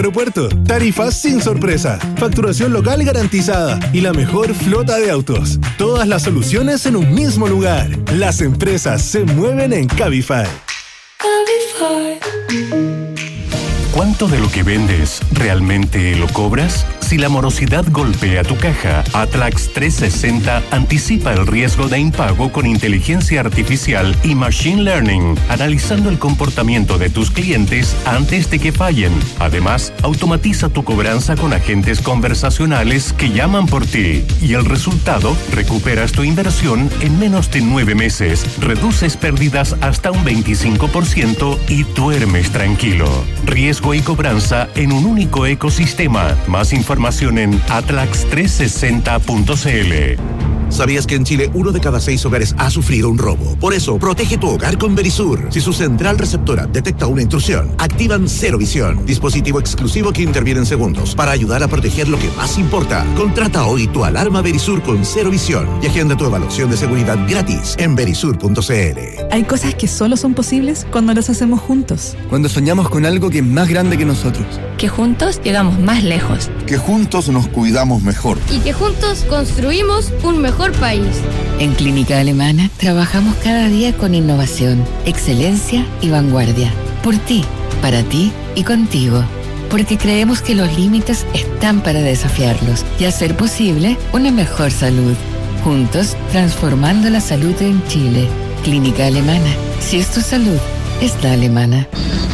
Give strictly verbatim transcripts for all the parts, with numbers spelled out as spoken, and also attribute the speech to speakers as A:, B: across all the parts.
A: Aeropuerto, tarifas sin sorpresa, facturación local garantizada y la mejor flota de autos. Todas las soluciones en un mismo lugar. Las empresas se mueven en Cabify.
B: Cabify.
C: ¿Cuánto de lo que vendes realmente lo cobras? Si la morosidad golpea tu caja, Atlax trescientos sesenta anticipa el riesgo de impago con inteligencia artificial y machine learning, analizando el comportamiento de tus clientes antes de que fallen. Además, automatiza tu cobranza con agentes conversacionales que llaman por ti. Y el resultado, recuperas tu inversión en menos de nueve meses, reduces pérdidas hasta un veinticinco por ciento y duermes tranquilo. Riesgo y cobranza en un único ecosistema. Más información en atlax trescientos sesenta punto c l.
D: ¿Sabías que en Chile uno de cada seis hogares ha sufrido un robo? Por eso, protege tu hogar con Verisur. Si su central receptora detecta una intrusión, activan Cero Visión, dispositivo exclusivo que interviene en segundos para ayudar a proteger lo que más importa. Contrata hoy tu alarma Verisur con Cero Visión y agenda tu evaluación de seguridad gratis en verisur punto c l.
E: Hay cosas que solo son posibles cuando las hacemos juntos.
F: Cuando soñamos con algo que es más grande que nosotros.
G: Que juntos llegamos más lejos.
H: Que juntos nos cuidamos mejor.
I: Y que juntos construimos un mejor país.
J: En Clínica Alemana trabajamos cada día con innovación, excelencia y vanguardia. Por ti, para ti y contigo. Porque creemos que los límites están para desafiarlos y hacer posible una mejor salud. Juntos, transformando la salud en Chile. Clínica Alemana. Si es tu salud, es la alemana.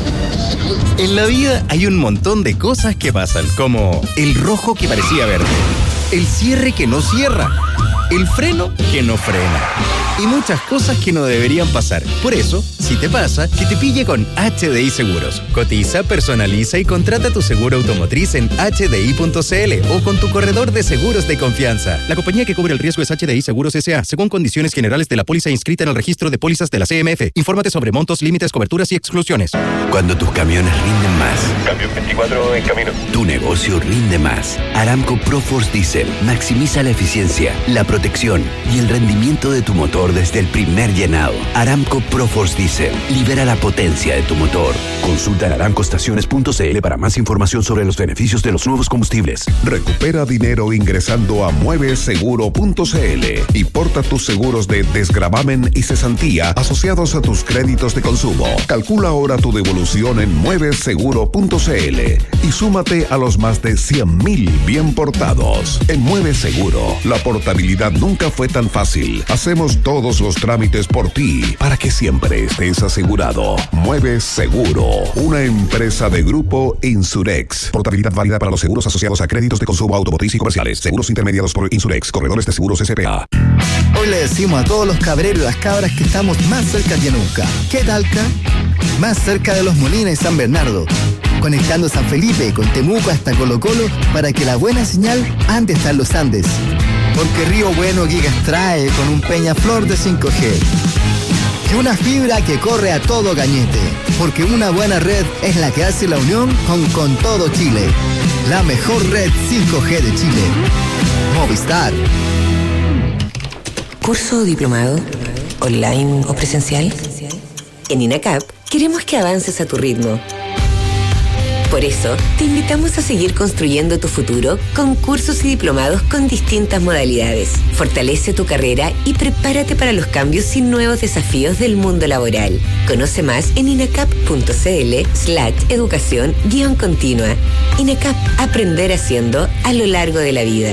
K: En la vida hay un montón de cosas que pasan, como el rojo que parecía verde, el cierre que no cierra, el freno que no frena y muchas cosas que no deberían pasar. Por eso, si te pasa, que te pille con H D I Seguros. Cotiza, personaliza y contrata tu seguro automotriz en h d i punto c l o con tu corredor de seguros de confianza. La compañía que cubre el riesgo es H D I Seguros S A, según condiciones generales de la póliza inscrita en el registro de pólizas de la C M F. Infórmate sobre montos, límites, coberturas y exclusiones.
L: Cuando tus camiones rinden más.
M: Camión veinticuatro en camino.
L: Tu negocio rinde más. Aramco ProForce Diesel maximiza la eficiencia, la protección y el rendimiento de tu motor desde el primer llenado. Aramco ProForce Diesel libera la potencia de tu motor.
N: Consulta en aramco estaciones punto c l para más información sobre los beneficios de los nuevos combustibles.
O: Recupera dinero ingresando a mueve seguro punto c l y porta tus seguros de desgravamen y cesantía asociados a tus créditos de consumo. Calcula ahora tu devolución en mueve seguro punto c l y súmate a los más de cien mil bien portados. En Mueve Seguro, la portabilidad nunca fue tan fácil. Hacemos todos los trámites por ti para que siempre estés asegurado. Mueve Seguro, una empresa de Grupo Insurex. Portabilidad válida para los seguros asociados a créditos de consumo automotriz y comerciales. Seguros intermediados por Insurex, corredores de seguros S P A.
P: Hoy le decimos a todos los cabreros y las cabras que estamos más cerca que nunca. ¿Qué talca? Más cerca de Los Molinos y San Bernardo. Conectando San Felipe con Temuco hasta Colo Colo para que la buena señal ande hasta los Andes. Porque Río Bueno Gigas trae con un Peñaflor de cinco G. Y una fibra que corre a todo cañete. Porque una buena red es la que hace la unión con, con todo Chile. La mejor red cinco G de Chile. Movistar.
Q: ¿Curso o diplomado? ¿Online o presencial? En INACAP queremos que avances a tu ritmo. Por eso, te invitamos a seguir construyendo tu futuro con cursos y diplomados con distintas modalidades. Fortalece tu carrera y prepárate para los cambios y nuevos desafíos del mundo laboral. Conoce más en inacap punto c l slash educación guión continua. INACAP, aprender haciendo a lo largo de la vida.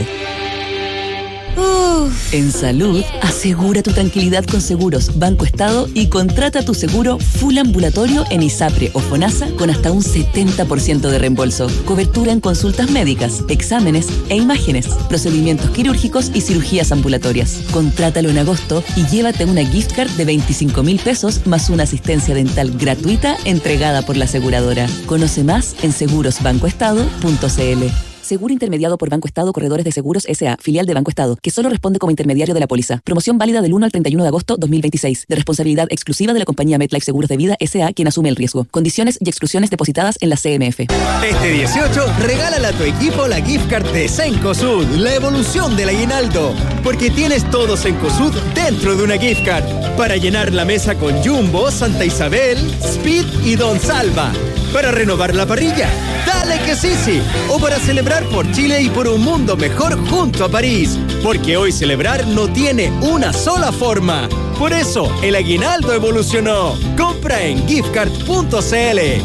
R: Uf. En salud, asegura tu tranquilidad con Seguros Banco Estado y contrata tu seguro full ambulatorio en ISAPRE o FONASA con hasta un setenta por ciento de reembolso. Cobertura en consultas médicas, exámenes e imágenes, procedimientos quirúrgicos y cirugías ambulatorias. Contrátalo en agosto y llévate una gift card de veinticinco mil pesos más una asistencia dental gratuita entregada por la aseguradora. Conoce más en seguros banco estado punto c l. Seguro intermediado por Banco Estado Corredores de Seguros S A, filial de Banco Estado, que solo responde como intermediario de la póliza. Promoción válida del uno al treinta y uno de agosto dos mil veintiséis. De responsabilidad exclusiva de la compañía MetLife Seguros de Vida S A, quien asume el riesgo. Condiciones y exclusiones depositadas en la C M F.
S: Este dieciocho, regálale a tu equipo la gift card de Cencosud, la evolución del aguinaldo. Porque tienes todo Cencosud dentro de una gift card. Para llenar la mesa con Jumbo, Santa Isabel, Speed y Don Salva. para renovar la parrilla. ¡Dale que sí, sí! O para celebrar por Chile y por un mundo mejor junto a París. Porque hoy celebrar no tiene una sola forma. Por eso, el aguinaldo evolucionó. Compra en giftcard punto c l.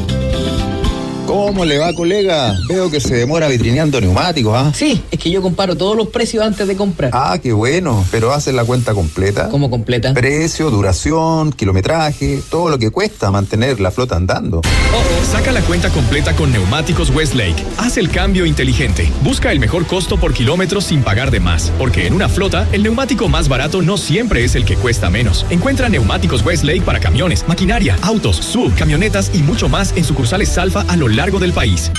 T: ¿Cómo le va, colega? Veo que se demora vitrineando neumáticos, ¿ah?
U: ¿eh? Sí, es que yo comparo todos los precios antes de comprar.
T: Ah, qué bueno. ¿Pero hacen la cuenta completa?
U: ¿Cómo completa?
T: Precio, duración, kilometraje, todo lo que cuesta mantener la flota andando.
V: Oh, oh. Saca la cuenta completa con Neumáticos Westlake. Haz el cambio inteligente. Busca el mejor costo por kilómetro sin pagar de más. Porque en una flota, el neumático más barato no siempre es el que cuesta menos. Encuentra Neumáticos Westlake para camiones, maquinaria, autos, sub, camionetas y mucho más en sucursales Salfa a lo largo del país.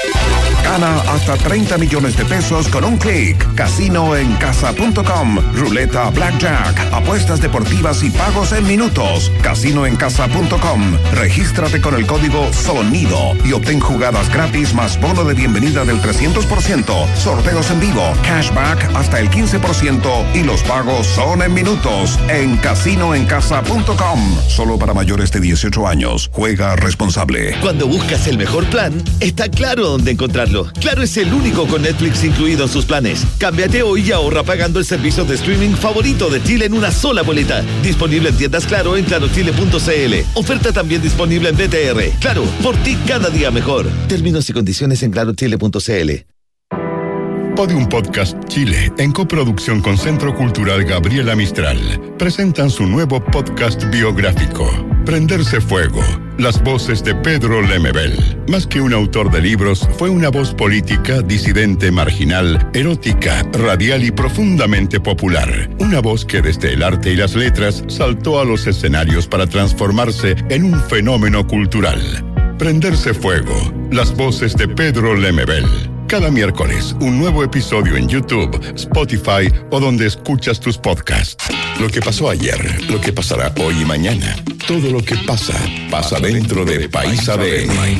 O: Gana hasta treinta millones de pesos con un clic. Casino en casa punto com. Ruleta Blackjack. Apuestas deportivas y pagos en minutos. Casino en casa punto com. Regístrate con el código SONIDO y obtén jugadas gratis más bono de bienvenida del trescientos por ciento. Sorteos en vivo. Cashback hasta el quince por ciento y los pagos son en minutos. En casino en casa punto com. Solo para mayores de dieciocho años. Juega responsable.
W: Cuando buscas el mejor plan, está claro dónde encontrarlo. Claro es el único con Netflix incluido en sus planes. Cámbiate hoy y ahorra pagando el servicio de streaming favorito de Chile en una sola boleta. Disponible en tiendas Claro en claro chile punto c l. Oferta también disponible en B T R. Claro, por ti cada día mejor. Términos y condiciones en claro chile punto c l.
C: Podium Podcast Chile, en coproducción con Centro Cultural Gabriela Mistral, presentan su nuevo podcast biográfico, Prenderse Fuego, las voces de Pedro Lemebel. Más que un autor de libros, fue una voz política, disidente, marginal, erótica, radial y profundamente popular. Una voz que desde el arte y las letras saltó a los escenarios para transformarse en un fenómeno cultural. Prenderse Fuego, las voces de Pedro Lemebel. Cada miércoles, un nuevo episodio en YouTube, Spotify o donde escuchas tus podcasts. Lo que pasó ayer, lo que pasará hoy y mañana. Todo lo que pasa, pasa dentro de País A D N.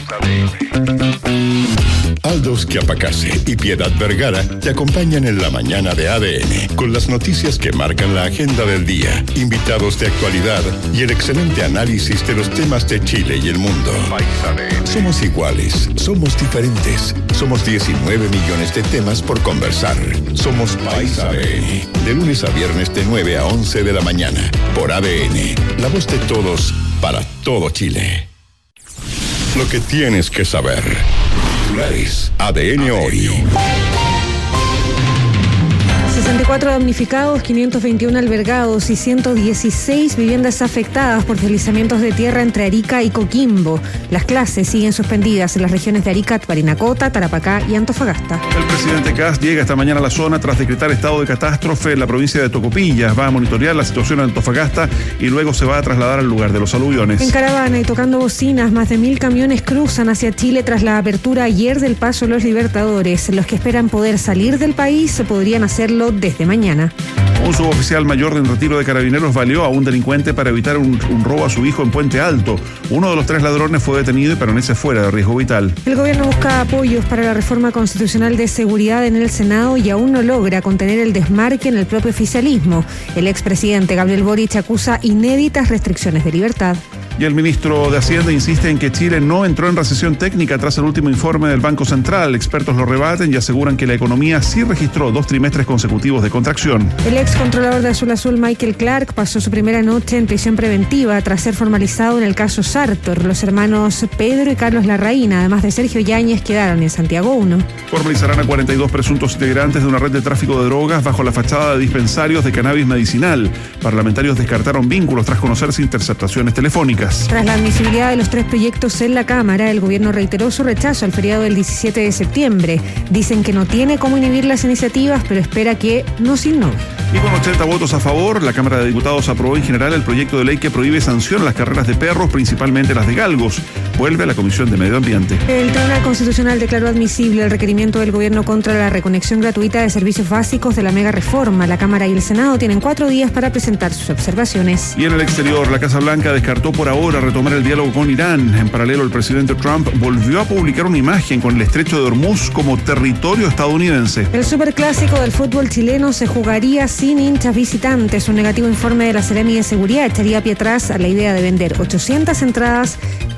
C: Aldos Quiapacase y Piedad Vergara te acompañan en la mañana de A D N con las noticias que marcan la agenda del día, invitados de actualidad y el excelente análisis de los temas de Chile y el mundo. Somos iguales, somos diferentes, somos diecinueve millones de temas por conversar. Somos País A D N, de lunes a viernes de nueve a once de la mañana, por A D N, la voz de todos, para todo Chile. Lo que tienes que saber. A D N hoy.
X: sesenta y cuatro damnificados, quinientos veintiuno albergados y ciento dieciséis viviendas afectadas por deslizamientos de tierra entre Arica y Coquimbo. Las clases siguen suspendidas en las regiones de Arica, Parinacota, Tarapacá y Antofagasta.
Y: El presidente Kast llega esta mañana a la zona tras decretar estado de catástrofe en la provincia de Tocopilla. Va a monitorear la situación en Antofagasta y luego se va a trasladar al lugar de los aluviones.
X: En caravana y tocando bocinas, más de mil camiones cruzan hacia Chile tras la apertura ayer del Paso Los Libertadores. Los que esperan poder salir del país se podrían hacerlo desde mañana.
Y: Un suboficial mayor en retiro de Carabineros baleó a un delincuente para evitar un, un robo a su hijo en Puente Alto. Uno de los tres ladrones fue detenido y permanece fuera de riesgo vital.
X: El gobierno busca apoyos para la reforma constitucional de seguridad en el Senado y aún no logra contener el desmarque en el propio oficialismo. El expresidente Gabriel Boric acusa inéditas restricciones de libertad.
Y: Y el ministro de Hacienda insiste en que Chile no entró en recesión técnica tras el último informe del Banco Central. Expertos lo rebaten y aseguran que la economía sí registró dos trimestres consecutivos de contracción.
X: El ex controlador de Azul Azul, Michael Clark, pasó su primera noche en prisión preventiva tras ser formalizado en el caso Sartor. Los hermanos Pedro y Carlos Larraín, además de Sergio Yáñez, quedaron en Santiago uno.
Y: Formalizarán a cuarenta y dos presuntos integrantes de una red de tráfico de drogas bajo la fachada de dispensarios de cannabis medicinal. Parlamentarios descartaron vínculos tras conocerse interceptaciones telefónicas.
X: Tras la admisibilidad de los tres proyectos en la Cámara, el gobierno reiteró su rechazo al feriado del diecisiete de septiembre. Dicen que no tiene cómo inhibir las iniciativas, pero espera que no se innove.
Y: Y con ochenta votos a favor, la Cámara de Diputados aprobó en general el proyecto de ley que prohíbe sanción a las carreras de perros, principalmente las de galgos. Vuelve a la Comisión de Medio Ambiente.
X: El Tribunal Constitucional declaró admisible el requerimiento del gobierno contra la reconexión gratuita de servicios básicos de la mega reforma. La Cámara y el Senado tienen cuatro días para presentar sus observaciones.
Y: Y en el exterior, la Casa Blanca descartó por ahora retomar el diálogo con Irán. En paralelo, el presidente Trump volvió a publicar una imagen con el estrecho de Hormuz como territorio estadounidense.
X: El superclásico del fútbol chileno se jugaría sin hinchas visitantes. Un negativo informe de la Seremi de Seguridad echaría pie atrás a la idea de vender ochocientas entradas a los fanáticos.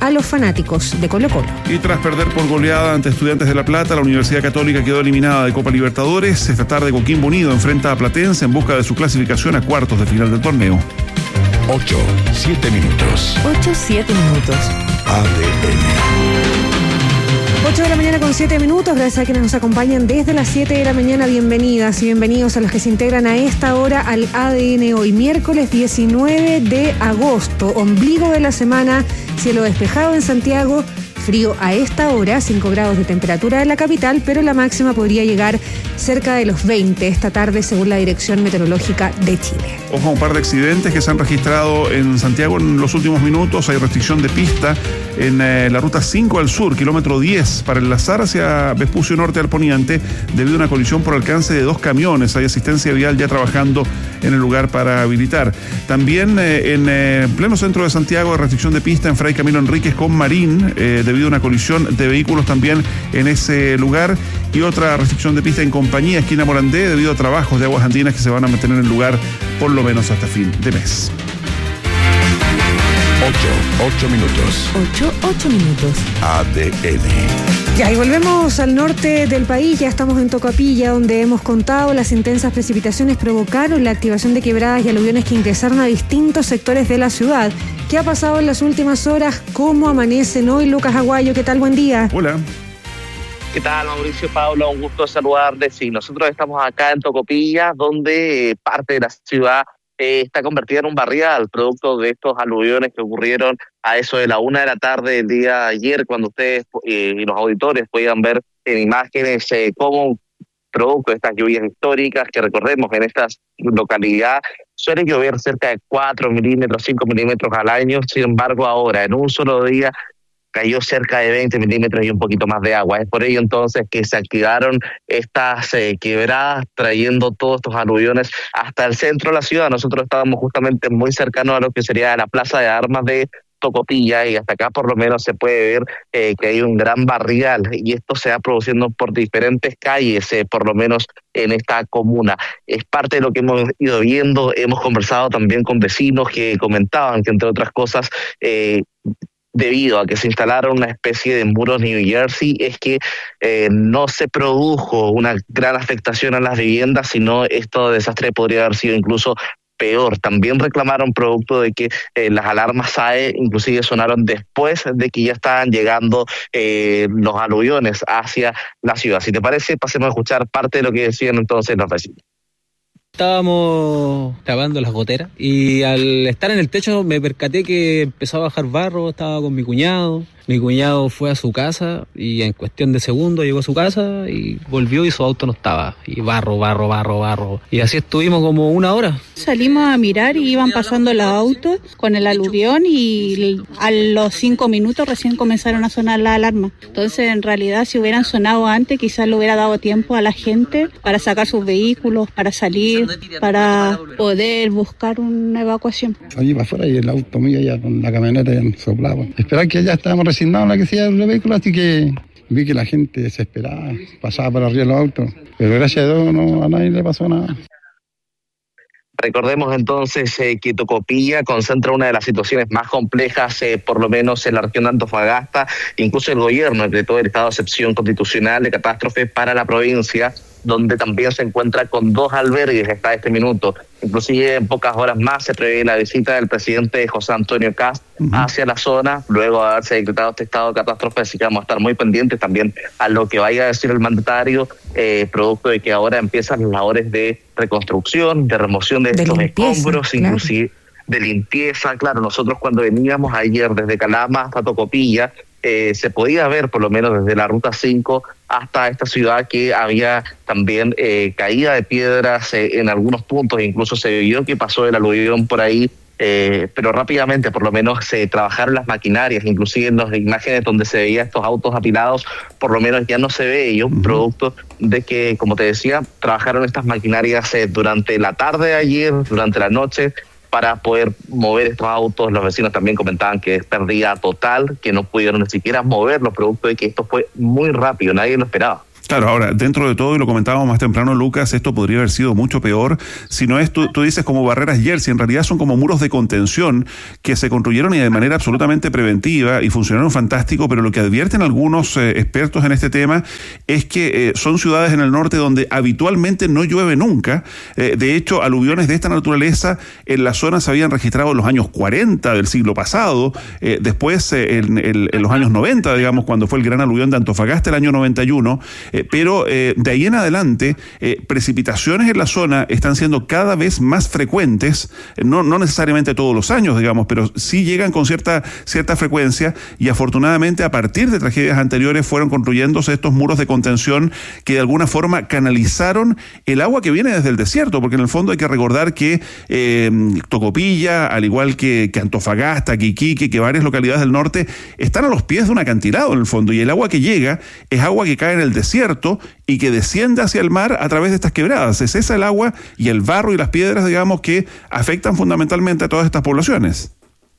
X: fanáticos de Colo-Colo.
Y: Y tras perder por goleada ante Estudiantes de La Plata, la Universidad Católica quedó eliminada de Copa Libertadores. Esta tarde Coquimbo Unido enfrenta a Platense en busca de su clasificación a cuartos de final del torneo.
N: ocho, siete minutos.
G: ocho, siete minutos.
N: A D N.
X: ocho de la mañana con siete minutos, gracias a quienes nos acompañan desde las siete de la mañana. Bienvenidas y bienvenidos a los que se integran a esta hora al A D N hoy, miércoles diecinueve de agosto, ombligo de la semana, cielo despejado en Santiago, frío a esta hora, cinco grados de temperatura en la capital, pero la máxima podría llegar cerca de los veinte esta tarde según la Dirección Meteorológica de Chile.
Y: Ojo a un par de accidentes que se han registrado en Santiago en los últimos minutos. Hay restricción de pista en eh, la ruta cinco al sur, kilómetro diez, para enlazar hacia Vespucio Norte al Poniente, debido a una colisión por alcance de dos camiones. Hay asistencia vial ya trabajando en el lugar para habilitar. También eh, en eh, pleno centro de Santiago hay restricción de pista en Fray Camilo Enríquez con Marín, eh, debido a una colisión de vehículos también en ese lugar, y otra restricción de pista en Compañía, esquina Morandé, debido a trabajos de aguas andinas que se van a mantener en el lugar por lo menos hasta fin de mes.
N: ocho, ocho minutos.
G: ocho, ocho minutos.
N: A D N.
X: Ya, y volvemos al norte del país. Ya estamos en Tocopilla, donde hemos contado las intensas precipitaciones provocaron la activación de quebradas y aluviones que ingresaron a distintos sectores de la ciudad. ¿Qué ha pasado en las últimas horas? ¿Cómo amanecen hoy? Lucas Aguayo, ¿qué tal? Buen día.
Y: Hola.
A: ¿Qué tal, Mauricio, Pablo? Un gusto saludarles. Sí, nosotros estamos acá en Tocopilla, donde parte de la ciudad eh, está convertida en un barrial, producto de estos aluviones que ocurrieron a eso de la una de la tarde del día de ayer, cuando ustedes eh, y los auditores podían ver en imágenes eh, cómo, producto de estas lluvias históricas que recordemos en esta localidad, suele llover cerca de cuatro milímetros, cinco milímetros al año. Sin embargo, ahora, en un solo día, cayó cerca de veinte milímetros y un poquito más de agua. Es por ello entonces que se activaron estas eh, quebradas, trayendo todos estos aluviones hasta el centro de la ciudad. Nosotros estábamos justamente muy cercanos a lo que sería la Plaza de Armas de Tocopilla, y hasta acá por lo menos se puede ver eh, que hay un gran barrial, y esto se va produciendo por diferentes calles, eh, por lo menos en esta comuna. Es parte de lo que hemos ido viendo. Hemos conversado también con vecinos que comentaban que, entre otras cosas, eh, debido a que se instalaron una especie de muros New Jersey, es que eh, no se produjo una gran afectación a las viviendas, sino esto desastre podría haber sido incluso peor. También reclamaron producto de que eh, las alarmas S A E inclusive sonaron después de que ya estaban llegando eh, los aluviones hacia la ciudad. Si te parece, pasemos a escuchar parte de lo que decían entonces los vecinos.
B: Estábamos cavando las goteras y al estar en el techo me percaté que empezó a bajar barro. Estaba con mi cuñado. Mi cuñado fue a su casa y en cuestión de segundos llegó a su casa y volvió y su auto no estaba. Y barro, barro, barro, barro. Y así estuvimos como una hora.
D: Salimos a mirar y iban pasando los autos con el aluvión y a los cinco minutos recién comenzaron a sonar las alarmas. Entonces, en realidad, si hubieran sonado antes, quizás le hubiera dado tiempo a la gente para sacar sus vehículos, para salir, para poder buscar una evacuación.
E: Salí para afuera y el auto mío ya con la camioneta ya soplaba. Esperar que ya estábamos resignados a la que sea el vehículo, así que vi que la gente desesperada pasaba por arriba de los autos. Pero gracias a Dios no, a nadie le pasó nada.
A: Recordemos entonces eh, que Tocopilla concentra una de las situaciones más complejas, eh, por lo menos en la región de Antofagasta. Incluso el gobierno decretó el estado de excepción constitucional de catástrofe para la provincia, donde también se encuentra con dos albergues hasta este minuto. Inclusive en pocas horas más se prevé la visita del presidente José Antonio Kast uh-huh. hacia la zona, luego de haberse decretado este estado de catástrofe, así que vamos a estar muy pendientes también a lo que vaya a decir el mandatario, eh, producto de que ahora empiezan las labores de reconstrucción, de remoción de, de estos limpieza, escombros, claro. inclusive de limpieza. Claro, nosotros cuando veníamos ayer desde Calama hasta Tocopilla, Eh, se podía ver por lo menos desde la ruta cinco hasta esta ciudad que había también eh, caída de piedras eh, en algunos puntos, incluso se vio que pasó el aluvión por ahí, eh, pero rápidamente por lo menos se trabajaron las maquinarias, inclusive en las imágenes donde se veía estos autos apilados, por lo menos ya no se ve ello, uh-huh. producto de que, como te decía, trabajaron estas maquinarias eh, durante la tarde de ayer, durante la noche, para poder mover estos autos. Los vecinos también comentaban que es pérdida total, que no pudieron ni siquiera moverlos, producto de que esto fue muy rápido, nadie lo esperaba.
Y: Claro, ahora, dentro de todo, y lo comentábamos más temprano, Lucas, esto podría haber sido mucho peor. Si no es, tú, tú dices como barreras Jersey, en realidad son como muros de contención que se construyeron y de manera absolutamente preventiva y funcionaron fantástico, pero lo que advierten algunos eh, expertos en este tema es que eh, son ciudades en el norte donde habitualmente no llueve nunca. Eh, de hecho, aluviones de esta naturaleza en la zona se habían registrado en los años cuarenta del siglo pasado, eh, después eh, en, en, en los años noventa, digamos, cuando fue el gran aluvión de Antofagasta el año noventa y uno, eh, pero eh, de ahí en adelante eh, precipitaciones en la zona están siendo cada vez más frecuentes, eh, no, no necesariamente todos los años, digamos, pero sí llegan con cierta, cierta frecuencia, y afortunadamente a partir de tragedias anteriores fueron construyéndose estos muros de contención que de alguna forma canalizaron el agua que viene desde el desierto, porque en el fondo hay que recordar que eh, Tocopilla, al igual que, que Antofagasta, que Iquique, que varias localidades del norte están a los pies de un acantilado en el fondo, y el agua que llega es agua que cae en el desierto y que desciende hacia el mar a través de estas quebradas. Es esa el agua y el barro y las piedras, digamos, que afectan fundamentalmente a todas estas poblaciones.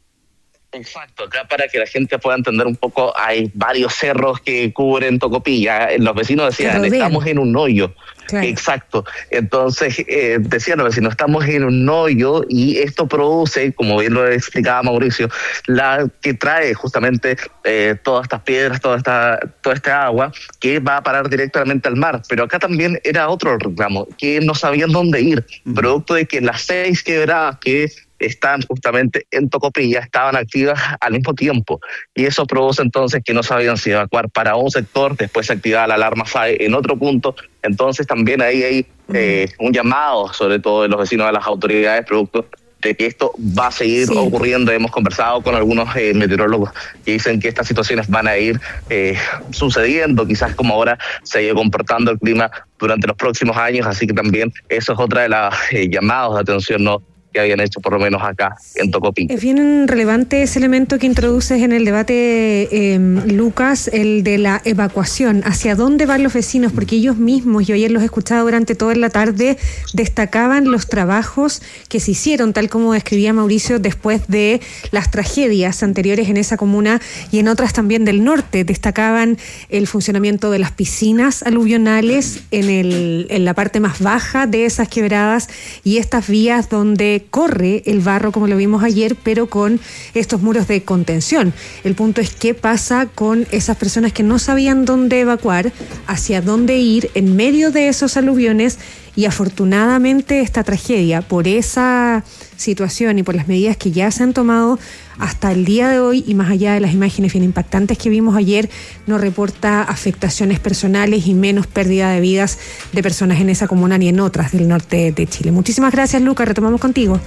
A: Exacto, acá para que la gente pueda entender un poco, hay varios cerros que cubren Tocopilla. Los vecinos decían, estamos en un hoyo. Claro. Exacto. Entonces, eh, decían los vecinos, estamos en un hoyo, y esto produce, como bien lo explicaba Mauricio, la que trae justamente eh, todas estas piedras, toda esta, toda esta agua que va a parar directamente al mar. Pero acá también era otro reclamo, que no sabían dónde ir, uh-huh. producto de que las seis quebradas que están justamente en Tocopilla estaban activas al mismo tiempo, y eso produce entonces que no sabían si evacuar para un sector, después se activaba la alarma F A E en otro punto. Entonces también ahí hay eh, un llamado, sobre todo de los vecinos, a las autoridades, producto de que esto va a seguir sí. ocurriendo. Hemos conversado con algunos eh, meteorólogos que dicen que estas situaciones van a ir eh, sucediendo, quizás como ahora se sigue comportando el clima durante los próximos años, así que también eso es otra de las eh, llamados de atención, ¿no?, que habían hecho por lo menos acá en Tocopilla.
X: Es bien relevante ese elemento que introduces en el debate, eh, Lucas, el de la evacuación. ¿Hacia dónde van los vecinos? Porque ellos mismos, yo ayer los he escuchado durante toda la tarde, destacaban los trabajos que se hicieron, tal como describía Mauricio, después de las tragedias anteriores en esa comuna y en otras también del norte. Destacaban el funcionamiento de las piscinas aluvionales en, el, en la parte más baja de esas quebradas, y estas vías donde corre el barro, como lo vimos ayer, pero con estos muros de contención. El punto es qué pasa con esas personas que no sabían dónde evacuar, hacia dónde ir en medio de esos aluviones, y afortunadamente esta tragedia, por esa situación y por las medidas que ya se han tomado hasta el día de hoy, y más allá de las imágenes bien impactantes que vimos ayer, no reporta afectaciones personales y menos pérdida de vidas de personas en esa comuna ni en otras del norte de Chile. Muchísimas gracias, Lucas. Retomamos contigo.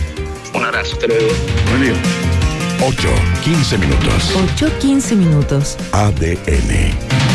A: Un abrazo, hasta luego.
Y: Buen día.
O: ocho, quince minutos.
G: ocho, quince minutos.
O: A D N.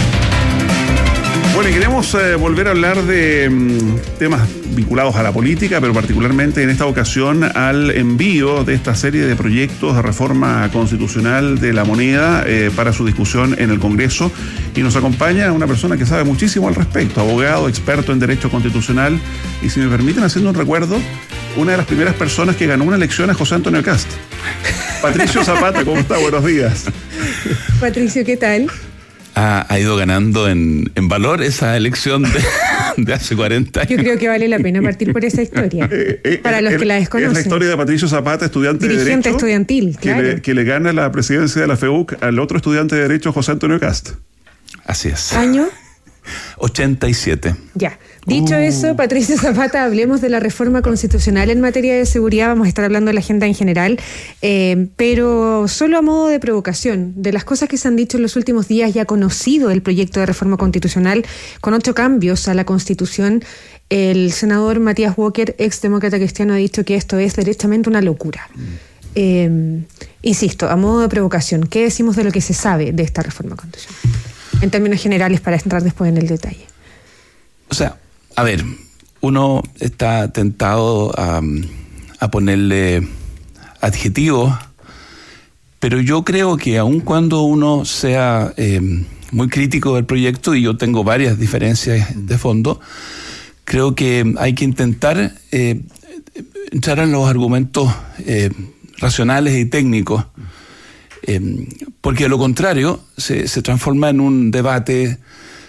Y: Bueno, y queremos eh, volver a hablar de um, temas vinculados a la política, pero particularmente en esta ocasión al envío de esta serie de proyectos de reforma constitucional de la moneda eh, para su discusión en el Congreso. Y nos acompaña una persona que sabe muchísimo al respecto, abogado, experto en Derecho Constitucional, y si me permiten, haciendo un recuerdo, una de las primeras personas que ganó una elección a José Antonio Cast. Patricio Zapata, ¿cómo está? Buenos días.
X: Patricio, ¿qué tal?
F: Ha, ha ido ganando en, en valor esa elección de, de hace cuarenta años.
X: Yo creo que vale la pena partir por esa historia, eh, eh, para los
Y: el,
X: que la desconocen.
Y: Es la historia de Patricio Zapata, estudiante
X: Dirigente
Y: de Derecho.
X: estudiantil, claro.
Y: Que le, que le gana la presidencia de la FEUC al otro estudiante de Derecho, José Antonio Cast.
F: Así es.
X: ¿Año?
F: ochenta y siete.
X: Ya. Dicho uh. eso, Patricio Zapata, hablemos de la reforma constitucional en materia de seguridad. Vamos a estar hablando de la agenda en general, eh, pero solo a modo de provocación. De las cosas que se han dicho en los últimos días, ya conocido el proyecto de reforma constitucional con ocho cambios a la Constitución, el senador Matías Walker, ex demócrata cristiano, ha dicho que esto es derechamente una locura. Mm. Eh, insisto, a modo de provocación, ¿qué decimos de lo que se sabe de esta reforma constitucional? En términos generales, para entrar después en el detalle.
F: O sea, a ver, uno está tentado a, a ponerle adjetivos, pero yo creo que aun cuando uno sea eh, muy crítico del proyecto, y yo tengo varias diferencias de fondo, creo que hay que intentar eh, entrar en los argumentos eh, racionales y técnicos, eh, porque de lo contrario se, se transforma en un debate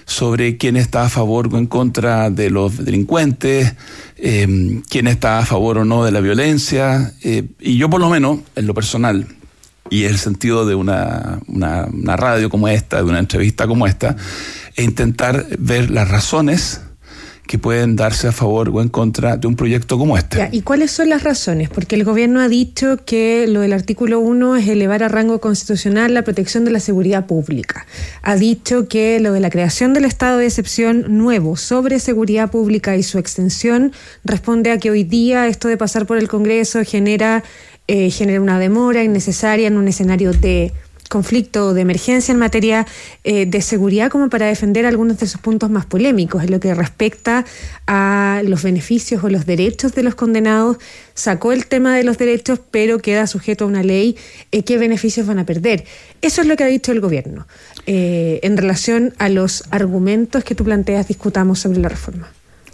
F: sobre quién está a favor o en contra de los delincuentes, eh, quién está a favor o no de la violencia, eh, y yo por lo menos, en lo personal, y en el sentido de una, una, una radio como esta, de una entrevista como esta, e intentar ver las razones que pueden darse a favor o en contra de un proyecto como este.
X: Ya, ¿y cuáles son las razones? Porque el gobierno ha dicho que lo del artículo uno es elevar a rango constitucional la protección de la seguridad pública. Ha dicho que lo de la creación del estado de excepción nuevo sobre seguridad pública y su extensión responde a que hoy día esto de pasar por el Congreso genera, eh, genera una demora innecesaria en un escenario de conflicto o de emergencia en materia eh, de seguridad, como para defender algunos de sus puntos más polémicos. En lo que respecta a los beneficios o los derechos de los condenados, sacó el tema de los derechos, pero queda sujeto a una ley. Eh, ¿Qué beneficios van a perder? Eso es lo que ha dicho el gobierno. Eh, en relación a los argumentos que tú planteas, discutamos sobre la reforma.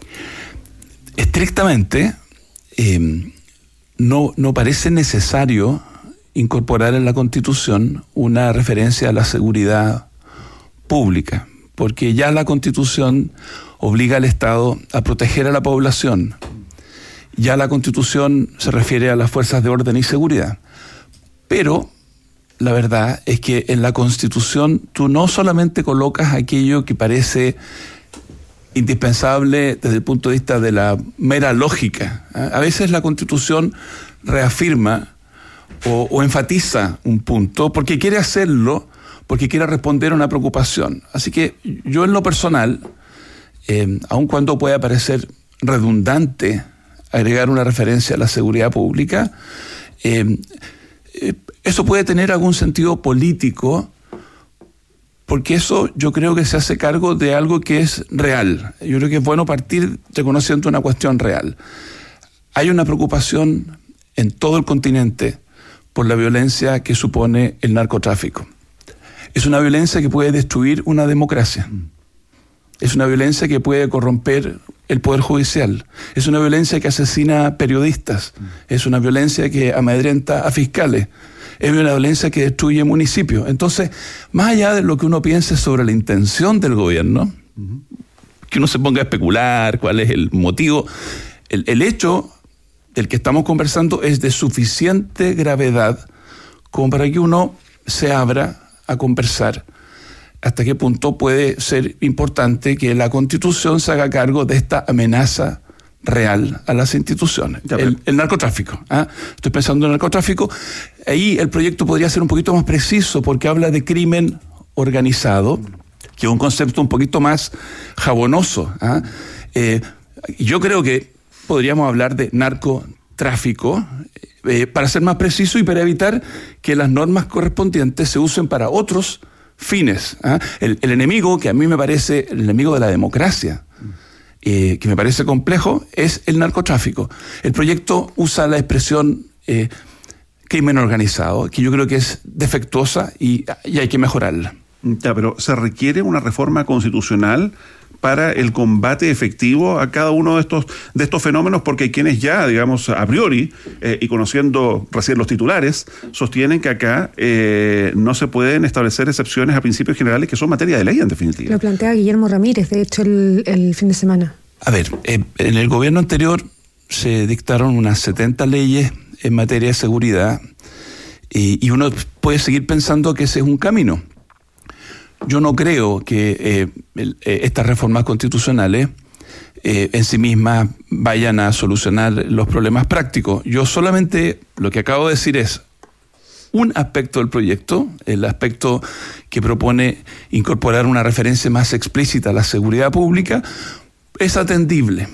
F: Estrictamente, eh, no, no parece necesario incorporar en la Constitución una referencia a la seguridad pública, porque ya la Constitución obliga al Estado a proteger a la población. Ya la Constitución se refiere a las fuerzas de orden y seguridad. Pero la verdad es que en la Constitución tú no solamente colocas aquello que parece indispensable desde el punto de vista de la mera lógica. A veces la Constitución reafirma O, o enfatiza un punto porque quiere hacerlo, porque quiere responder a una preocupación. Así que yo en lo personal, eh, aun cuando pueda parecer redundante agregar una referencia a la seguridad pública, eh, eh, eso puede tener algún sentido político, porque eso yo creo que se hace cargo de algo que es real. Yo creo que es bueno partir reconociendo una cuestión real. Hay una preocupación en todo el continente por la violencia que supone el narcotráfico. Es una violencia que puede destruir una democracia. Es una violencia que puede corromper el Poder Judicial. Es una violencia que asesina a periodistas. Es una violencia que amedrenta a fiscales. Es una violencia que destruye municipios. Entonces, más allá de lo que uno piense sobre la intención del gobierno, uh-huh. que uno se ponga a especular cuál es el motivo, el, el hecho del que estamos conversando es de suficiente gravedad como para que uno se abra a conversar hasta qué punto puede ser importante que la Constitución se haga cargo de esta amenaza real a las instituciones. El, el narcotráfico. ¿eh? Estoy pensando en el narcotráfico. Ahí el proyecto podría ser un poquito más preciso porque habla de crimen organizado, que es un concepto un poquito más jabonoso. ¿eh? Eh, yo creo que podríamos hablar de narcotráfico, eh, para ser más preciso y para evitar que las normas correspondientes se usen para otros fines. ¿eh? El, el enemigo, que a mí me parece el enemigo de la democracia, eh, que me parece complejo, es el narcotráfico. El proyecto usa la expresión eh, crimen organizado, que yo creo que es defectuosa y, y hay que mejorarla.
Y: Ya, pero ¿se requiere una reforma constitucional para el combate efectivo a cada uno de estos de estos fenómenos? Porque hay quienes ya, digamos, a priori, eh, y conociendo recién los titulares, sostienen que acá eh, no se pueden establecer excepciones a principios generales que son materia de ley, en definitiva.
X: Lo plantea Guillermo Ramírez, de hecho, el, el fin de semana.
F: A ver, eh, en el gobierno anterior se dictaron unas setenta leyes en materia de seguridad y, y uno puede seguir pensando que ese es un camino. Yo no creo que eh, el, eh, estas reformas constitucionales eh, en sí mismas vayan a solucionar los problemas prácticos. Yo solamente lo que acabo de decir es un aspecto del proyecto, el aspecto que propone incorporar una referencia más explícita a la seguridad pública, es atendible.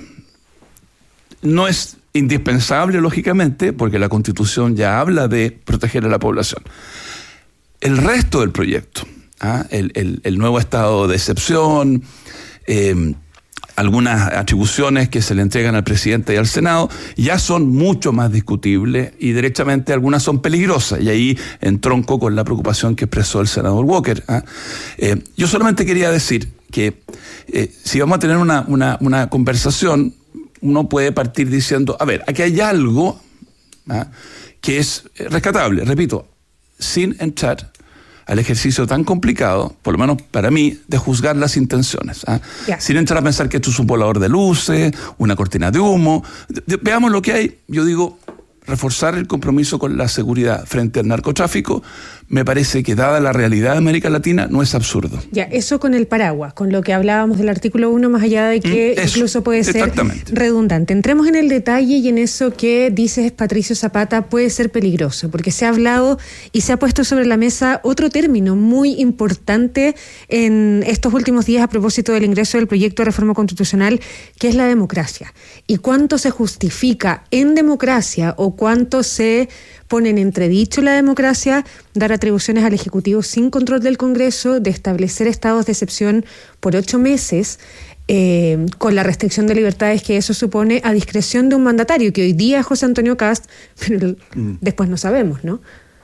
F: No es indispensable, lógicamente, porque la Constitución ya habla de proteger a la población. El resto del proyecto, ¿ah? el, el, el nuevo estado de excepción, eh, algunas atribuciones que se le entregan al presidente y al Senado, ya son mucho más discutibles y derechamente algunas son peligrosas. Y ahí entronco con la preocupación que expresó el senador Walker. ¿ah? Eh, yo solamente quería decir que eh, si vamos a tener una, una, una conversación, uno puede partir diciendo, a ver, aquí hay algo ¿ah? que es rescatable, repito, sin entrar al ejercicio tan complicado, por lo menos para mí, de juzgar las intenciones. ¿ah?
X: Yeah.
F: Sin entrar a pensar que esto es un volador de luces, una cortina de humo. De, de, veamos lo que hay. Yo digo, reforzar el compromiso con la seguridad frente al narcotráfico, me parece que, dada la realidad de América Latina, no es absurdo.
X: Ya, eso con el paraguas, con lo que hablábamos del artículo uno, más allá de que
F: mm, eso,
X: incluso puede ser redundante. Entremos en el detalle y en eso que dices, Patricio Zapata, puede ser peligroso, porque se ha hablado y se ha puesto sobre la mesa otro término muy importante en estos últimos días a propósito del ingreso del proyecto de reforma constitucional, que es la democracia. Y cuánto se justifica en democracia o cuánto se pone en entredicho la democracia, dar atribuciones al Ejecutivo sin control del Congreso, de establecer estados de excepción por ocho meses, eh, con la restricción de libertades que eso supone a discreción de un mandatario, que hoy día es José Antonio Kast, pero mm. después no sabemos, ¿no?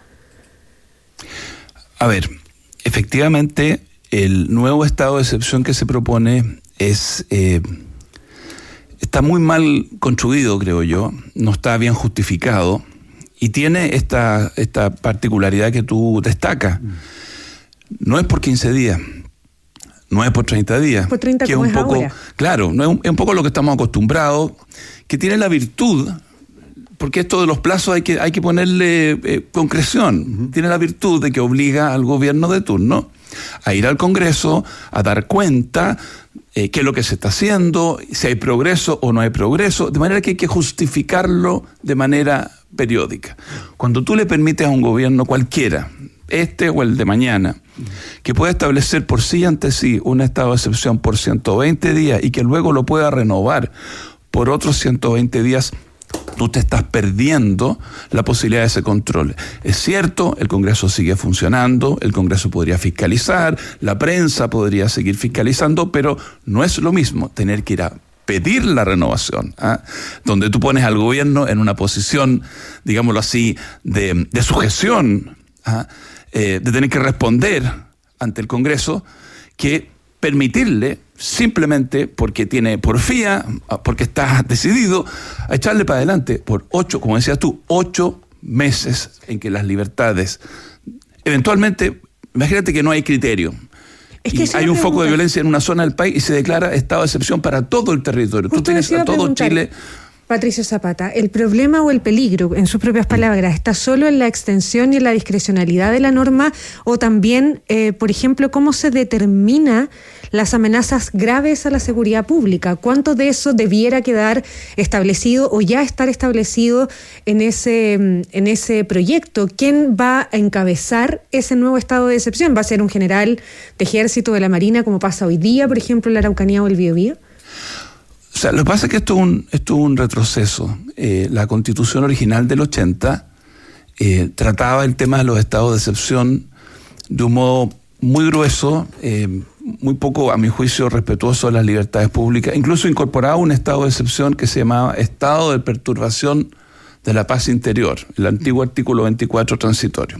F: A ver, efectivamente, el nuevo estado de excepción que se propone es... Eh, está muy mal construido, creo yo, no está bien justificado, y tiene esta, esta particularidad que tú destacas. No es por quince días, no es por treinta días.
X: Por treinta,
F: que
X: como
F: es un
X: es
F: poco,
X: ahora.
F: Claro, no es un, es un poco lo que estamos acostumbrados, que tiene la virtud, porque esto de los plazos hay que, hay que ponerle eh, concreción, uh-huh. tiene la virtud de que obliga al gobierno de turno a ir al Congreso, a dar cuenta eh, qué es lo que se está haciendo, si hay progreso o no hay progreso, de manera que hay que justificarlo de manera periódica. Cuando tú le permites a un gobierno cualquiera, este o el de mañana, que pueda establecer por sí y ante sí un estado de excepción por ciento veinte días y que luego lo pueda renovar por otros ciento veinte días, tú te estás perdiendo la posibilidad de ese control. Es cierto, el Congreso sigue funcionando, el Congreso podría fiscalizar, la prensa podría seguir fiscalizando, pero no es lo mismo tener que ir a pedir la renovación, ¿eh? donde tú pones al gobierno en una posición, digámoslo así, de, de sujeción, ¿eh? Eh, de tener que responder ante el Congreso, que permitirle, simplemente porque tiene porfía, porque está decidido a echarle para adelante por ocho, como decías tú, ocho meses en que las libertades, eventualmente, imagínate que no hay criterio. Es que y hay un foco de violencia en una zona del país y se declara estado de excepción para todo el territorio. Justo tú tienes a todo Chile.
X: Patricio Zapata, ¿el problema o el peligro, en sus propias palabras, está solo en la extensión y en la discrecionalidad de la norma, o también, eh, por ejemplo, cómo se determina las amenazas graves a la seguridad pública? ¿Cuánto de eso debiera quedar establecido o ya estar establecido en ese, en ese proyecto? ¿Quién va a encabezar ese nuevo estado de excepción? ¿Va a ser un general de ejército, de la Marina, como pasa hoy día, por ejemplo, en la Araucanía o el Biobío?
F: O sea, lo que pasa es que esto es un, esto es un retroceso. Eh, la Constitución original del ochenta eh, trataba el tema de los estados de excepción de un modo muy grueso, eh, muy poco, a mi juicio, respetuoso de las libertades públicas. Incluso incorporaba un estado de excepción que se llamaba estado de perturbación de la paz interior, el antiguo artículo veinticuatro transitorio.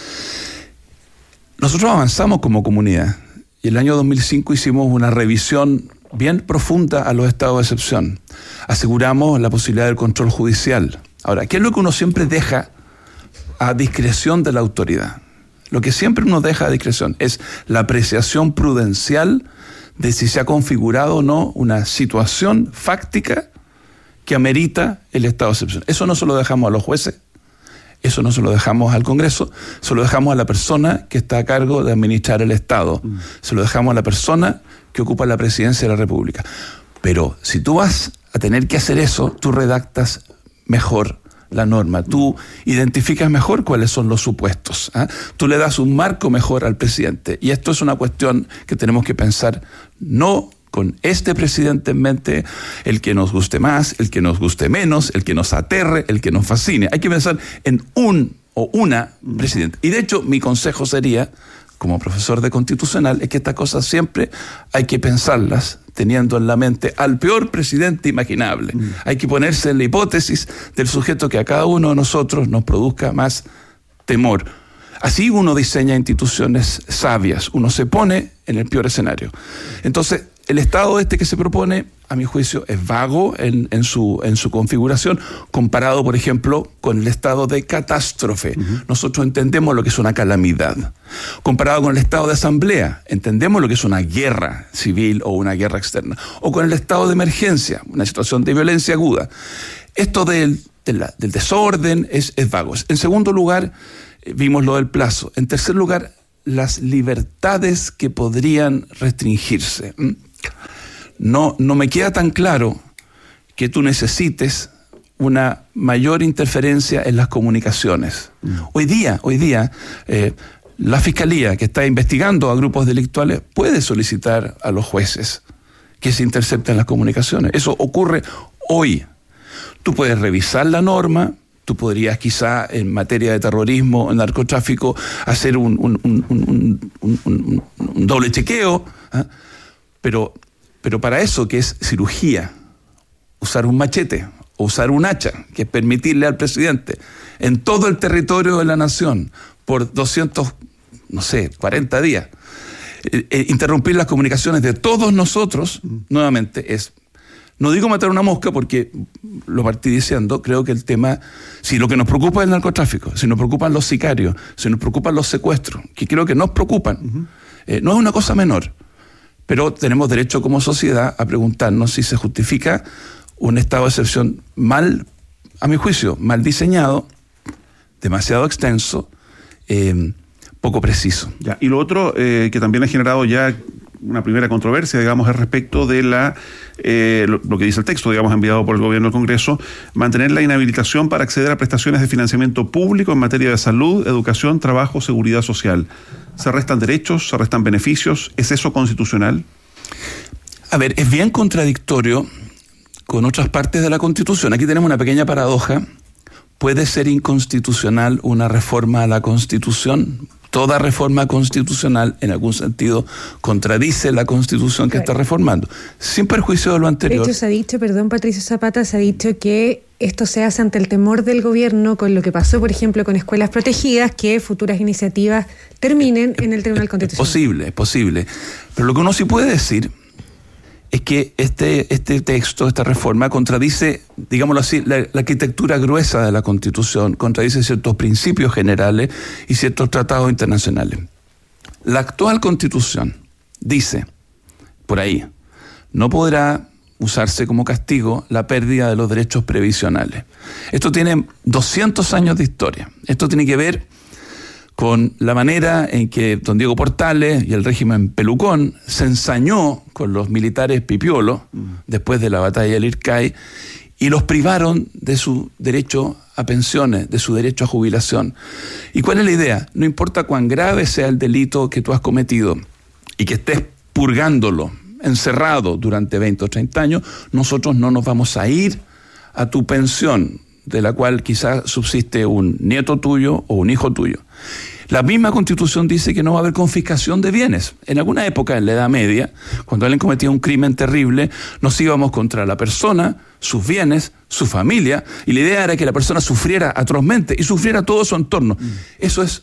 F: Nosotros avanzamos como comunidad y el año dos mil cinco hicimos una revisión bien profunda a los estados de excepción. Aseguramos la posibilidad del control judicial. Ahora, ¿qué es lo que uno siempre deja a discreción de la autoridad? Lo que siempre uno deja a discreción es la apreciación prudencial de si se ha configurado o no una situación fáctica que amerita el estado de excepción. Eso no se lo dejamos a los jueces, eso no se lo dejamos al Congreso, se lo dejamos a la persona que está a cargo de administrar el Estado, mm. se lo dejamos a la persona que ocupa la presidencia de la República. Pero si tú vas a tener que hacer eso, tú redactas mejor la norma, tú identificas mejor cuáles son los supuestos, ¿eh? Tú le das un marco mejor al presidente. Y esto es una cuestión que tenemos que pensar no con este presidente en mente, el que nos guste más, el que nos guste menos, el que nos aterre, el que nos fascine. Hay que pensar en un o una presidente. Y de hecho, mi consejo sería, como profesor de constitucional, es que estas cosas siempre hay que pensarlas teniendo en la mente al peor presidente imaginable. Mm. Hay que ponerse en la hipótesis del sujeto que a cada uno de nosotros nos produzca más temor. Así uno diseña instituciones sabias, uno se pone en el peor escenario. Entonces, el estado este que se propone, a mi juicio, es vago en, en, su, en su configuración, comparado, por ejemplo, con el estado de catástrofe. Uh-huh. Nosotros entendemos lo que es una calamidad. Comparado con el estado de asamblea, entendemos lo que es una guerra civil o una guerra externa. O con el estado de emergencia, una situación de violencia aguda. Esto del, de la, del desorden es, es vago. En segundo lugar, vimos lo del plazo. En tercer lugar, las libertades que podrían restringirse. No, no me queda tan claro que tú necesites una mayor interferencia en las comunicaciones. Mm. Hoy día, hoy día, eh, la Fiscalía, que está investigando a grupos delictuales, puede solicitar a los jueces que se intercepten las comunicaciones. Eso ocurre hoy. Tú puedes revisar la norma. Tú podrías quizá en materia de terrorismo o narcotráfico hacer un, un, un, un, un, un, un doble chequeo, ¿eh? pero, pero para eso, que es cirugía, usar un machete o usar un hacha, que es permitirle al presidente en todo el territorio de la nación por doscientos, no sé, cuarenta días, eh, eh, interrumpir las comunicaciones de todos nosotros, mm. nuevamente es... No digo matar una mosca porque lo partí diciendo, creo que el tema, si lo que nos preocupa es el narcotráfico, si nos preocupan los sicarios, si nos preocupan los secuestros, que creo que nos preocupan, uh-huh. eh, no es una cosa menor, pero tenemos derecho como sociedad a preguntarnos si se justifica un estado de excepción mal, a mi juicio, mal diseñado, demasiado extenso, eh, poco preciso.
Y: Ya, y lo otro eh, que también ha generado ya una primera controversia, digamos, es respecto de la eh, lo, lo que dice el texto, digamos, enviado por el gobierno al Congreso, mantener la inhabilitación para acceder a prestaciones de financiamiento público en materia de salud, educación, trabajo, seguridad social. ¿Se restan derechos? ¿Se restan beneficios? ¿Es eso constitucional?
F: A ver, es bien contradictorio con otras partes de la Constitución. Aquí tenemos una pequeña paradoja. ¿Puede ser inconstitucional una reforma a la Constitución? Toda reforma constitucional, en algún sentido, contradice la Constitución que claro. está reformando, sin perjuicio de lo anterior.
X: De hecho, se ha dicho, perdón, Patricio Zapata, se ha dicho que esto se hace ante el temor del gobierno con lo que pasó, por ejemplo, con escuelas protegidas, que futuras iniciativas terminen en el Tribunal Constitucional.
F: Es posible, es posible. Pero lo que uno sí puede decir es que este, este texto, esta reforma, contradice, digámoslo así, la, la arquitectura gruesa de la Constitución, contradice ciertos principios generales y ciertos tratados internacionales. La actual Constitución dice, por ahí, no podrá usarse como castigo la pérdida de los derechos previsionales. Esto tiene doscientos años de historia. Esto tiene que ver con la manera en que don Diego Portales y el régimen Pelucón se ensañó con los militares pipiolos mm. después de la batalla del Ircay y los privaron de su derecho a pensiones, de su derecho a jubilación. ¿Y cuál es la idea? No importa cuán grave sea el delito que tú has cometido y que estés purgándolo, encerrado durante veinte o treinta años, nosotros no nos vamos a ir a tu pensión, de la cual quizás subsiste un nieto tuyo o un hijo tuyo. La misma Constitución dice que no va a haber confiscación de bienes. En alguna época, en la Edad Media, cuando alguien cometía un crimen terrible, nos íbamos contra la persona, sus bienes, su familia, y la idea era que la persona sufriera atrozmente y sufriera todo su entorno. Mm. Eso es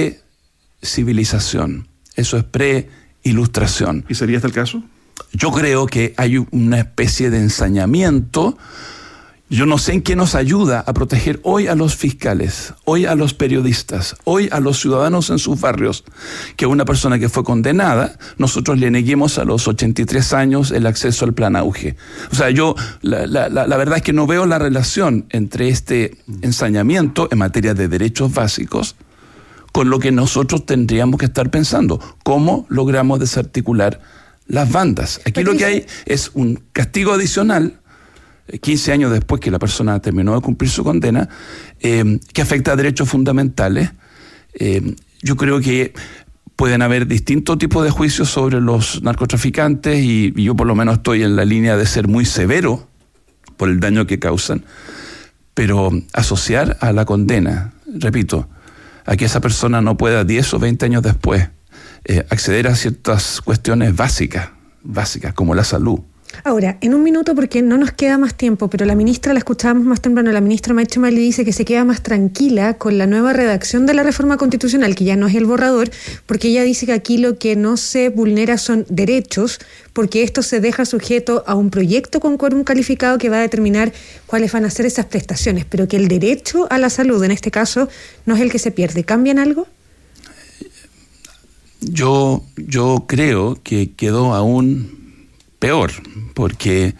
F: pre-civilización, eso es pre-ilustración.
Y: ¿Y sería este el caso?
F: Yo creo que hay una especie de ensañamiento. Yo no sé en qué nos ayuda a proteger hoy a los fiscales, hoy a los periodistas, hoy a los ciudadanos en sus barrios, que una persona que fue condenada, nosotros le neguemos a los ochenta y tres años el acceso al plan Auge. O sea, yo, la, la, la verdad es que no veo la relación entre este ensañamiento en materia de derechos básicos con lo que nosotros tendríamos que estar pensando. ¿Cómo logramos desarticular las bandas? Aquí lo que hay es un castigo adicional, quince años después que la persona terminó de cumplir su condena, eh, que afecta a derechos fundamentales. Eh, yo creo que pueden haber distintos tipos de juicios sobre los narcotraficantes y, y yo por lo menos estoy en la línea de ser muy severo por el daño que causan, pero asociar a la condena, repito, a que esa persona no pueda diez o veinte años después eh, acceder a ciertas cuestiones básicas, básicas como la salud,
X: Ahora, en un minuto, porque no nos queda más tiempo, pero la ministra, la escuchábamos más temprano, la ministra Maiche Mali dice que se queda más tranquila con la nueva redacción de la reforma constitucional, que ya no es el borrador, porque ella dice que aquí lo que no se vulnera son derechos, porque esto se deja sujeto a un proyecto con quórum calificado que va a determinar cuáles van a ser esas prestaciones, pero que el derecho a la salud, en este caso, no es el que se pierde. ¿Cambian algo?
F: Yo, yo creo que quedó aún peor, porque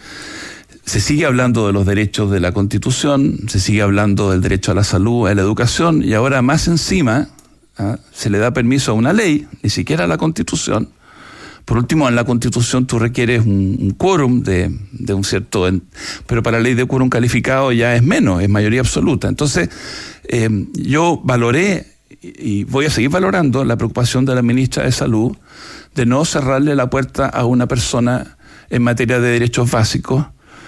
F: se sigue hablando de los derechos de la Constitución, se sigue hablando del derecho a la salud, a la educación, y ahora más encima ¿ah? se le da permiso a una ley, ni siquiera a la Constitución. Por último, en la Constitución tú requieres un, un quórum de, de un cierto... Pero para la ley de quórum calificado ya es menos, es mayoría absoluta. Entonces, eh, yo valoré y voy a seguir valorando la preocupación de la ministra de Salud de no cerrarle la puerta a una persona en materia de derechos básicos,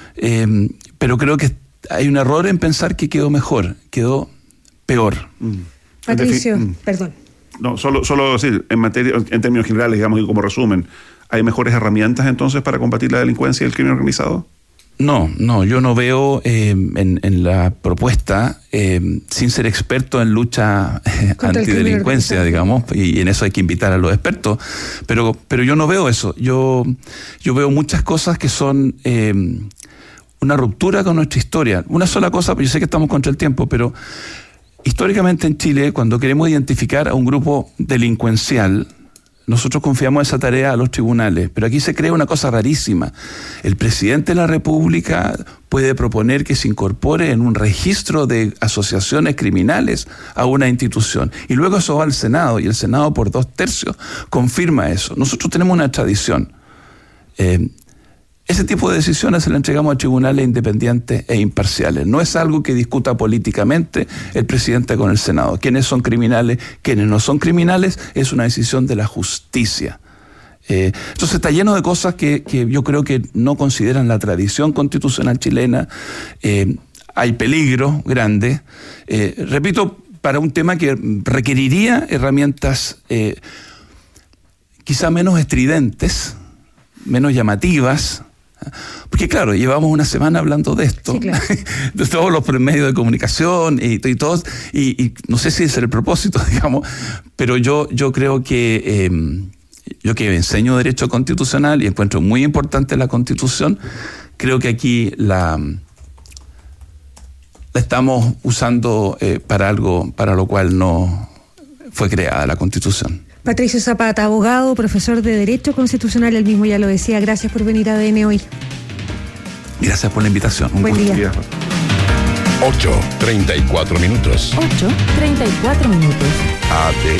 F: eh, pero creo que hay un error en pensar que quedó mejor, quedó peor.
X: Mm. Patricio, mm. perdón.
Y: No, solo, solo decir, en materia, en términos generales, digamos, y como resumen, ¿hay mejores herramientas entonces para combatir la delincuencia y el crimen organizado?
F: No, no, yo no veo eh, en, en la propuesta, eh, sin ser experto en lucha eh, antidelincuencia, digamos, y, y en eso hay que invitar a los expertos, pero, pero yo no veo eso. Yo, yo veo muchas cosas que son eh, una ruptura con nuestra historia. Una sola cosa, yo sé que estamos contra el tiempo, pero históricamente en Chile, cuando queremos identificar a un grupo delincuencial, nosotros confiamos esa tarea a los tribunales, pero aquí se crea una cosa rarísima. El presidente de la República puede proponer que se incorpore en un registro de asociaciones criminales a una institución, y luego eso va al Senado, y el Senado por dos tercios confirma eso. Nosotros tenemos una tradición. Eh, ese tipo de decisiones se las entregamos a tribunales independientes e imparciales. No es algo que discuta políticamente el presidente con el Senado. Quiénes son criminales, quiénes no son criminales, es una decisión de la justicia. Eh, entonces está lleno de cosas que, que yo creo que no consideran la tradición constitucional chilena. Eh, hay peligro grande. Eh, repito, para un tema que requeriría herramientas eh, quizá menos estridentes, menos llamativas. Porque claro, llevamos una semana hablando de esto, sí, claro. de todos los medios de comunicación y, y todos, y, y no sé si ese es el propósito, digamos, pero yo, yo creo que eh, yo que enseño derecho constitucional y encuentro muy importante la Constitución, creo que aquí la, la estamos usando eh, para algo para lo cual no fue creada la Constitución.
X: Patricio Zapata, abogado, profesor de Derecho Constitucional, él mismo ya lo decía. Gracias por venir a A D N hoy.
F: Gracias por la invitación. Un
X: Buen
F: gusto.
X: día.
C: ocho, treinta y cuatro minutos.
G: ocho, treinta y cuatro minutos.
C: A D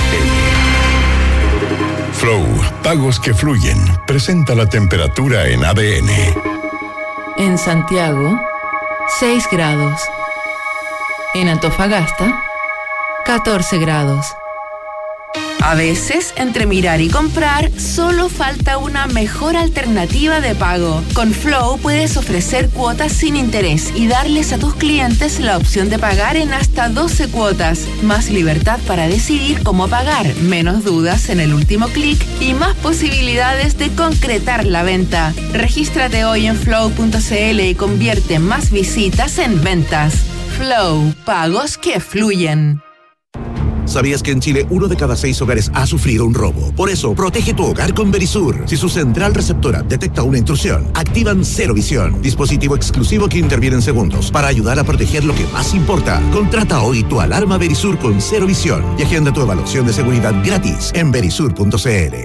C: N. Flow, pagos que fluyen. Presenta la temperatura en A D N.
G: En Santiago, seis grados. En Antofagasta, catorce grados. A veces, entre mirar y comprar, solo falta una mejor alternativa de pago. Con Flow puedes ofrecer cuotas sin interés y darles a tus clientes la opción de pagar en hasta doce cuotas. Más libertad para decidir cómo pagar, menos dudas en el último clic y más posibilidades de concretar la venta. Regístrate hoy en flow punto c l y convierte más visitas en ventas. Flow, pagos que fluyen.
N: ¿Sabías que en Chile uno de cada seis hogares ha sufrido un robo? Por eso, protege tu hogar con Verisur. Si su central receptora detecta una intrusión, activan Cero Visión, dispositivo exclusivo que interviene en segundos para ayudar a proteger lo que más importa. Contrata hoy tu alarma Verisur con Cero Visión y agenda tu evaluación de seguridad gratis en verisur punto c l.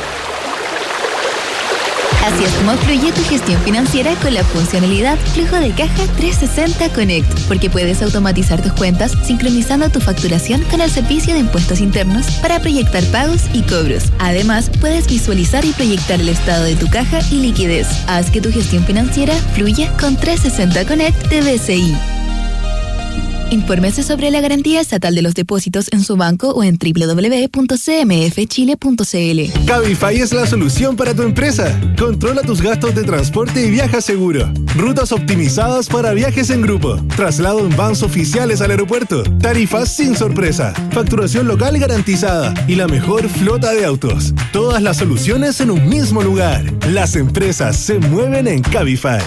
H: Así es como fluye tu gestión financiera con la funcionalidad Flujo de Caja trescientos sesenta Connect, porque puedes automatizar tus cuentas sincronizando tu facturación con el servicio de impuestos internos para proyectar pagos y cobros. Además, puedes visualizar y proyectar el estado de tu caja y liquidez. Haz que tu gestión financiera fluya con trescientos sesenta Connect de B C I. Infórmese sobre la garantía estatal de los depósitos en su banco o en doble u doble u doble u punto c m f chile punto c l.
I: Cabify es la solución para tu empresa. Controla tus gastos de transporte y viaja seguro. Rutas optimizadas para viajes en grupo. Traslado en vans oficiales al aeropuerto. Tarifas sin sorpresa. Facturación local garantizada. Y la mejor flota de autos. Todas las soluciones en un mismo lugar. Las empresas se mueven en Cabify.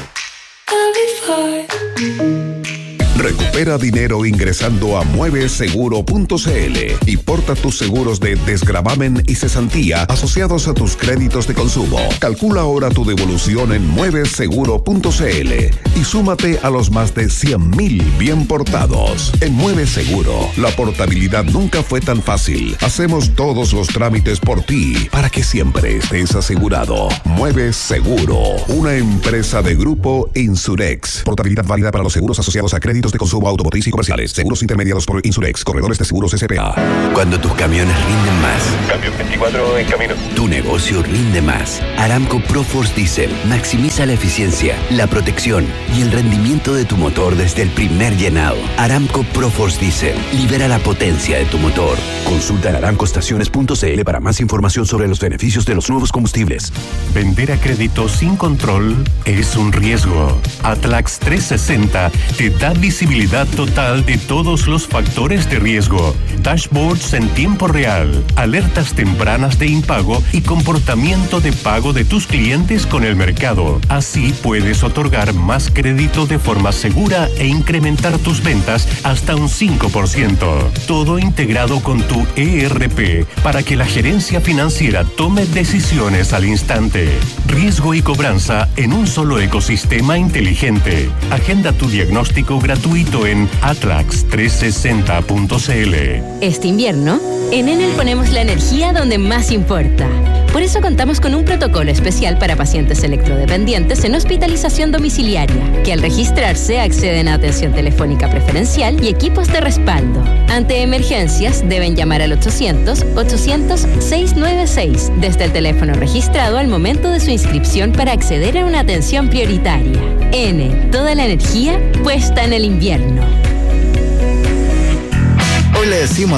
O: Recupera dinero ingresando a mueve seguro punto c l y porta tus seguros de desgravamen y cesantía asociados a tus créditos de consumo. Calcula ahora tu devolución en mueve seguro punto c l y súmate a los más de cien mil bien portados. En Mueve Seguro, la portabilidad nunca fue tan fácil. Hacemos todos los trámites por ti para que siempre estés asegurado. Mueve Seguro, una empresa de Grupo Insurex. Portabilidad válida para los seguros asociados a créditos de consumo automotriz y comerciales. Seguros intermediados por Insurex. Corredores de seguros S P A.
J: Cuando tus camiones rinden más.
K: Cambio veinticuatro en camino.
J: Tu negocio rinde más. Aramco ProForce Diesel maximiza la eficiencia, la protección y el rendimiento de tu motor desde el primer llenado. Aramco ProForce Diesel libera la potencia de tu motor. Consulta en aramco estaciones punto c l para más información sobre los beneficios de los nuevos combustibles.
C: Vender a crédito sin control es un riesgo. Atlax trescientos sesenta te da visibilidad total de todos los factores de riesgo, dashboards en tiempo real, alertas tempranas de impago y comportamiento de pago de tus clientes con el mercado. Así puedes otorgar más crédito de forma segura e incrementar tus ventas hasta un cinco por ciento. Todo integrado con tu E R P para que la gerencia financiera tome decisiones al instante. Riesgo y cobranza en un solo ecosistema inteligente. Agenda tu diagnóstico gratuito en atlax trescientos sesenta punto c l.
L: Este invierno, en Enel ponemos la energía donde más importa. Por eso contamos con un protocolo especial para pacientes electrodependientes en hospitalización domiciliaria, que al registrarse acceden a atención telefónica preferencial y equipos de respaldo. Ante emergencias, deben llamar al ochocientos, ochocientos, seiscientos noventa y seis desde el teléfono registrado al momento de su inscripción para acceder a una atención prioritaria. Enel, toda la energía puesta en el invierno.
P: Hoy le decimos